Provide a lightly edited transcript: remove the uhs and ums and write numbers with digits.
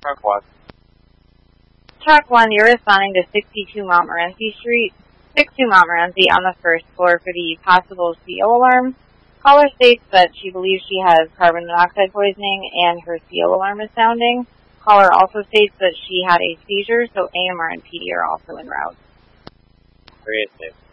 Truck 1. Truck 1, you're responding to 62 Montmorency Street, 62 Montmorency on the first floor for the possible CO alarm. Caller states that she believes she has carbon monoxide poisoning and her CO alarm is sounding. Caller also states that she had a seizure, so AMR and PD are also en route. 386.